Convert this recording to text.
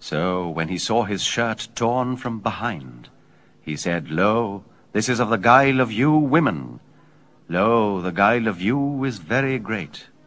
So when he saw his shirt torn from behind, he said, Lo, this is of the guile of you women. Lo, the guile of you is very great.